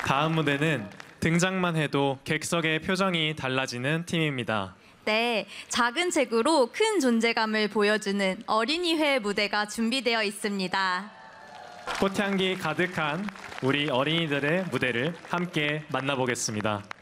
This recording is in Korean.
다음 무대는 등장만 해도 객석의 표정이 달라지는 팀입니다. 네, 작은 책으로 큰 존재감을 보여주는 어린이회 무대가 준비되어 있습니다. 꽃향기 가득한 우리 어린이들의 무대를 함께 만나보겠습니다.